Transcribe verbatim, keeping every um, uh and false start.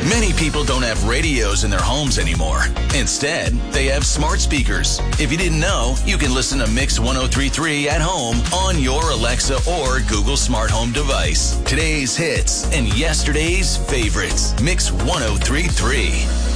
Many people don't have radios in their homes anymore. Instead, they have smart speakers. If you didn't know, you can listen to Mix one oh three point three at home on your Alexa or Google Smart Home device. Today's hits and yesterday's favorites. Mix one oh three point three.